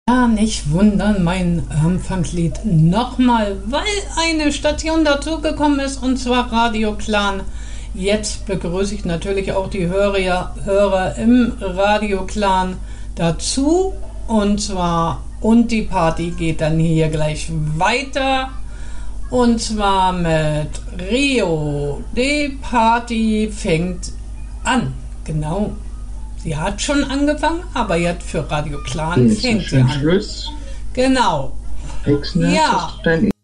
Ja, nicht wundern, mein Anfangslied nochmal, weil eine Station dazugekommen ist, und zwar Radio Clan. Jetzt begrüße ich natürlich auch die Hörer im Radio Clan dazu, und die Party geht dann hier gleich weiter, und zwar mit Rio. Die Party fängt an, genau. Sie hat schon angefangen, aber jetzt für Radio Clan fängt sie an. Schluss. Genau. Exner, Ja.